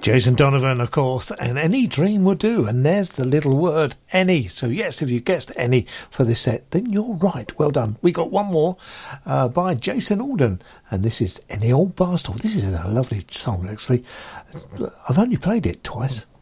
Jason Donovan, of course, and Any Dream Will Do. And there's the little word, any. So, yes, if you guessed any for this set, then you're right. Well done. We got one more by Jason Alden. And this is Any Old Bastard. This is a lovely song, actually. I've only played it twice.